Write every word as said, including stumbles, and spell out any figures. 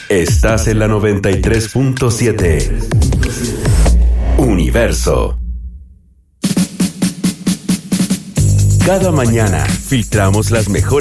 Estás en la noventa y tres punto siete. Universo. Cada mañana filtramos las mejores